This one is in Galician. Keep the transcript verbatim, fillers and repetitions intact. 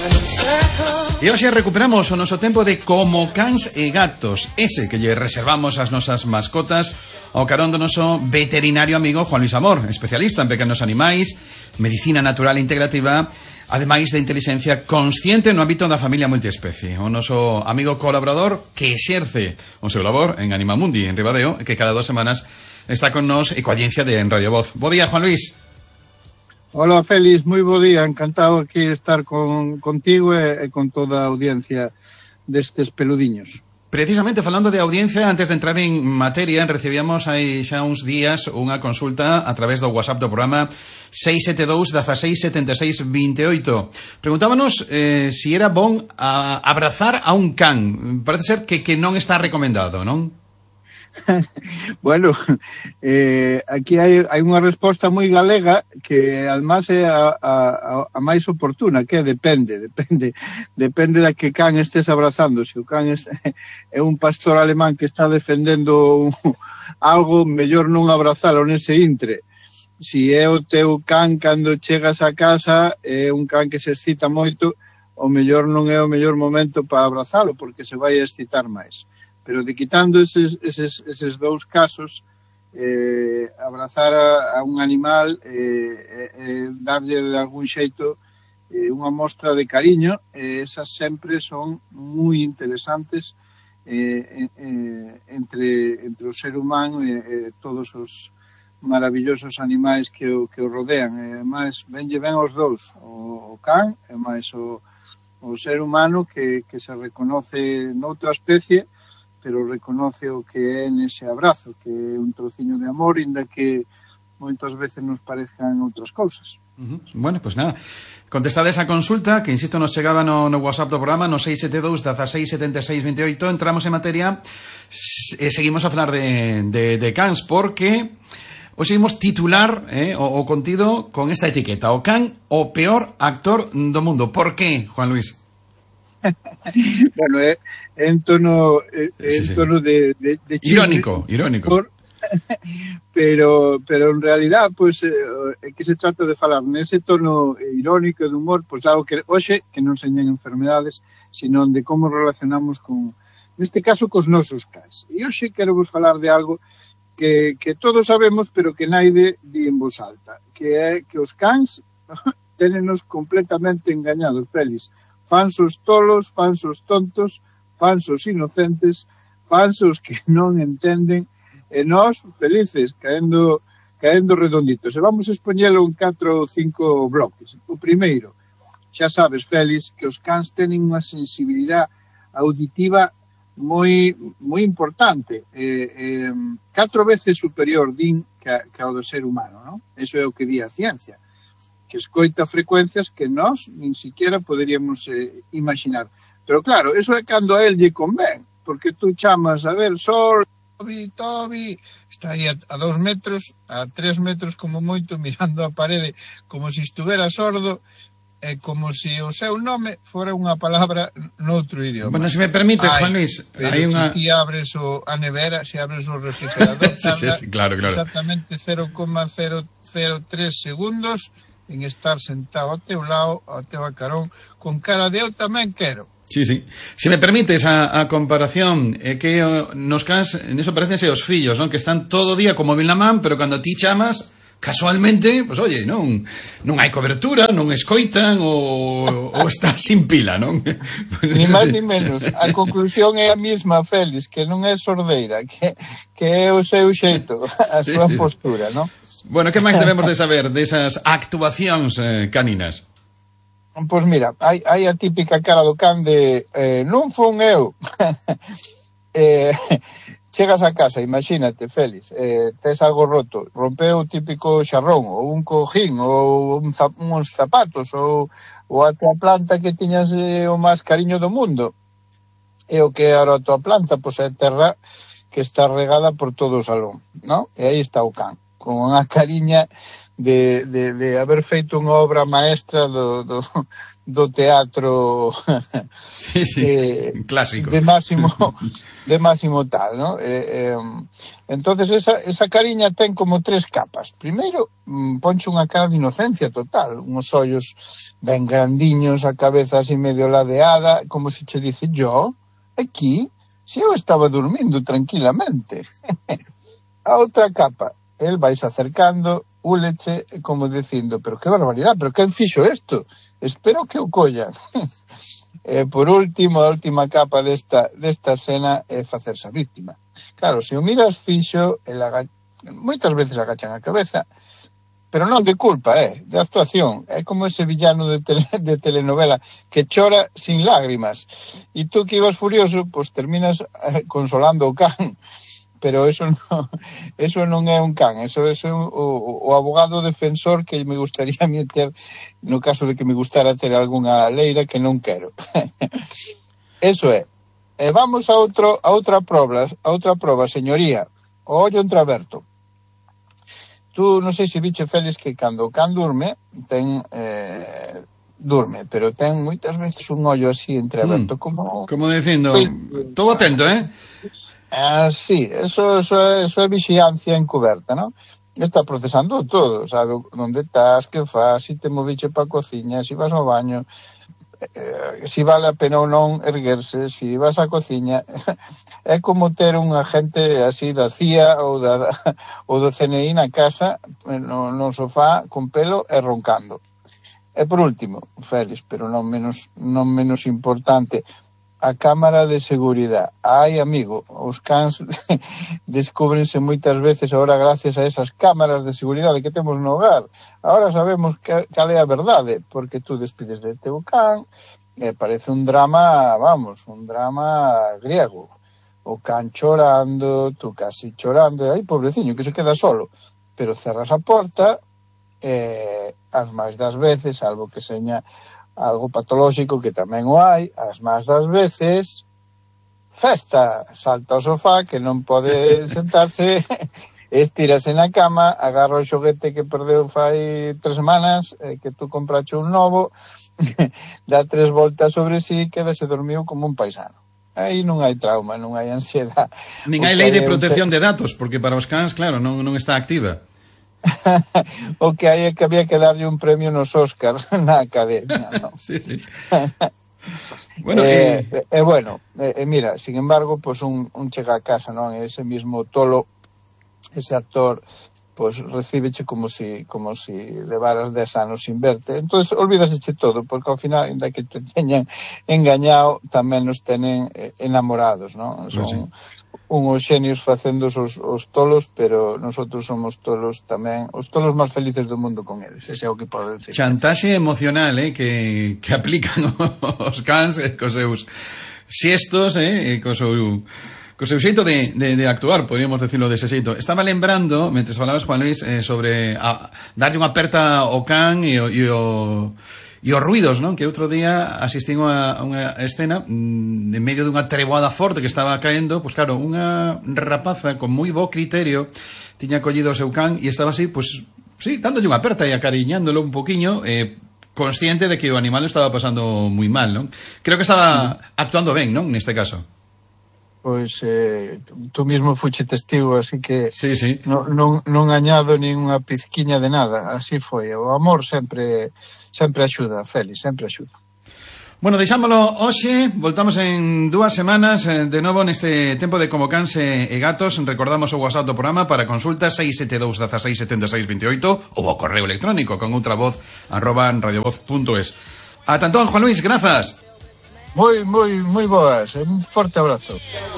E hoxe recuperamos o noso tempo de Como Cans e Gatos, ese que lle reservamos ás nosas mascotas ao carón do noso veterinario amigo Juan Luis Amor, especialista en pequenos animais, medicina natural integrativa, ademais de inteligencia consciente no ámbito da familia multiespecie. O noso amigo colaborador que exerce o seu labor en Animamundi, en Ribadeo, que cada dos semanas está con nos e coa audiencia de En Radio Voz. Bo día, Juan Luis. Hola, Félix, moi bo día, encantado aquí estar con, contigo e, e con toda a audiencia destes peludiños. Precisamente, falando de audiencia, antes de entrar en materia, recibíamos hai xa uns días unha consulta a través do WhatsApp do programa seis sete dous, dieciséis, setenta e seis, veintiocho. Preguntábanos eh, si era bon a abrazar a un can. Parece ser que, que non está recomendado, non? Bueno, eh, aquí hai, hai unha resposta moi galega que además é a, a, a máis oportuna, que depende, depende depende da que can estés abrazando. Se o can é, é un pastor alemán que está defendendo un, algo, mellor non abrazalo nese intre. Si é o teu can cando chegas a casa, é un can que se excita moito, o mellor non é o mellor momento para abrazalo, porque se vai a excitar máis. Pero de quitando eses, eses, eses dous casos, eh, abrazar a, a un animal, eh, eh, darlle de algún xeito eh, unha mostra de cariño, eh, esas sempre son moi interesantes eh, eh, entre, entre o ser humano e eh, todos os maravillosos animais que o, que o rodean. E máis, venlle ben aos dous, o, o can e máis o, o ser humano que, que se reconoce noutra especie, pero reconoce o que é nese abrazo, que é un trociño de amor, inda que moitas veces nos parezcan outras cousas. Uh-huh. Bueno, pois pues nada, contestada esa consulta, que insisto nos chegaba no, no WhatsApp do programa, no seis sete dous, dieciséis, setenta e seis, veintiocho, entramos en materia e seguimos a falar de, de, de cans, porque hoxe imos titular eh, o, o contido con esta etiqueta: o can, o peor actor do mundo. Por qué, Juan Luis? Bueno, é eh, en tono, eh, sí, en tono sí. de, de, de chisme, irónico, irónico. Por, pero, pero en realidad, pues, eh, que se trata de falar nese tono irónico de humor, pues algo que hoxe que non señan enfermedades, sino de como relacionamos con, neste caso, cos nosos cans. E hoxe quero vos falar de algo que, que todos sabemos, pero que naide di en voz alta, que é que os cans tenenos completamente engañados, Félix. Fansos tolos, fansos tontos, fansos inocentes, fansos que non entenden, e nós felices, caendo, caendo redonditos. E vamos a expoñelo en catro ou cinco bloques. O primeiro, xa sabes, Félix, que os cans tenen unha sensibilidade auditiva moi moi importante, eh, eh, catro veces superior, din, que, que ao do ser humano, non? Eso é o que di a ciencia, que escoita frecuencias que nós nin siquiera poderíamos eh, imaginar. Pero claro, eso é cando a él lle convén, porque tú chamas, a ver, Sol, Tobi, Tobi, está aí a, a dos metros, a tres metros como moito, mirando a parede, como se si estuvera sordo, e como se si o seu nome fora unha palabra noutro idioma. Bueno, se me permites, Ay, Juan Luis, pero hai unha... si ti abres o, a nevera, se abres o refrigerador, sí, sí, sí, claro, claro. Exactamente cero coma cero cero tres segundos en estar sentado ao teu lado, ao teu carón, con cara de eu tamén quero. Sí, sí. Se me permites a, a comparación, é que o, nos cans, neso parecense os fillos, non? Que están todo o día como móvil na man, pero cando ti chamas, casualmente, pues oye, non non hai cobertura, non escoitan ou, ou está sin pila, non? Ni máis ni menos. A conclusión é a mesma, Félix, que non é sordeira, que, que é o seu xeito, a sí, súa sí, postura, non? Bueno, que máis debemos de saber desas actuacións eh, caninas? Pois mira, hai, hai a típica cara do can de eh, non fun eu. eh, chegas a casa, imagínate, Félix, eh, tes algo roto, rompeu o típico xarrón, ou un cojín, ou un zap, uns zapatos, ou, ou a tua planta que tiñas eh, o máis cariño do mundo. E o que era a tua planta, pois é terra que está regada por todo o salón, non? E aí está o can. con unha cariña de, de, de haber feito unha obra maestra do, do, do teatro sí, sí, eh, clásico de máximo de máximo tal, ¿no? Eh, eh, entonces esa, esa cariña ten como tres capas. Primeiro, ponche unha cara de inocencia total, uns ollos ben grandiños, a cabeza así medio ladeada, como se che dice, yo, aquí, se eu estaba dormindo tranquilamente. A outra capa, el vais acercando, úleche, como dicindo, pero que barbaridade, pero quen fixo isto? Espero que o collan. E por último, a última capa desta, desta escena é facerse a víctima. Claro, se o miras fixo, el aga... moitas veces agachan a cabeza, pero non de culpa, é, eh, de actuación. É como ese villano de, tele, de telenovela que chora sin lágrimas. E tú que ibas furioso, pois terminas eh, consolando o can. Pero eso non, eso non é un can, eso, eso é o, o abogado defensor que me gustaría meter no caso de que me gustara ter algunha leira que non quero. Eso é. E vamos a outro a outra proba, a outra proba, señoría. O ollo entreaberto. Tú non sei se biche, Félix, que cando o can durme, ten eh, durme, pero ten moitas veces un ollo así entreaberto, mm, como como dicindo, estou atento, eh? Ah, sí, eso, eso, é, eso é vixiancia encuberta, ¿no? Está procesando todo, sabe onde estás, que faz, si te moviche pa cociña, si vas ao baño, eh, si vale a pena ou non erguerse, si vas á cociña. É como ter un agente así da C I A ou, da, ou do C N I na casa, no, no sofá, con pelo e roncando. E por último, Félix, pero non menos, non menos importante, a cámara de seguridade. Ai, amigo, os cans descúbrense moitas veces agora gracias a esas cámaras de seguridade que temos no hogar. Agora sabemos que, cal é a verdade, porque tú despides de teu can e parece un drama, vamos, un drama griego. O can chorando, tú casi chorando, e aí, pobreciño, que se queda solo. Pero cerras a porta e as máis das veces, salvo que seña algo patolóxico, que tamén o hai, as máis das veces, festa, salta ao sofá, que non pode sentarse, estírase na cama, agarra o xoguete que perdeu fai tres semanas, eh, que tú comprache un novo, dá tres voltas sobre sí, quedase dormiu como un paisano. Aí non hai trauma, non hai ansiedade. Nin hai lei de protección de datos, porque para os cans, claro, non, non está activa. O que hai é que había que darlle un premio nos Óscar na academia, ¿no? Sí, sí. Bueno, eh, eh, eh, bueno, eh, mira, sin embargo, pues un, un chega a casa, non? Ese mismo tolo, ese actor, pues recíbeche como si como si levaras dez anos sin verte. Entonces, olvídaseche todo, porque ao final, ainda que te teñan engañado, tamén nos tenen eh, enamorados, non? Son... Pues sí. Unhos xenios facendo os, os tolos, pero nosotros somos tolos tamén, os tolos máis felices do mundo con eles, ese é o que podo decir. Chantaxe emocional, eh, que, que aplican os cans eh, cos seus xestos, eh, co seu, co seu xeito de, de, de actuar, podríamos decirlo dese xeito. Estaba lembrando, mentre falabas, Juan Luis, eh, sobre a, darlle unha aperta ao can e o... E o E os ruidos, non? Que outro día asistín a unha escena mmm, en medio dunha treboada forte que estaba caendo, pois claro, unha rapaza con moi bo criterio tiña collido o seu can e estaba así, pois, sí, dándolle unha aperta e acariñándolo un poquiño, eh, consciente de que o animal estaba pasando moi mal, non? Creo que estaba actuando ben, non? Neste caso. Pois eh, tú mismo fuche testigo, así que sí, sí. Non, non, non añado nin unha pizquiña de nada, así foi. O amor sempre sempre axuda, Félix, sempre axuda. Bueno, deixámolo hoxe, voltamos en dúas semanas eh, de novo neste tempo de Como Cans e Gatos. Recordamos o WhatsApp do programa para consultas seis sete dous, dezasseis, setenta e seis, vinte e oito ou o correo electrónico con outra voz arroba radiovoz punto es. Ata entón, Juan Luis, grazas. Moi, moi, moi boas, un forte abrazo.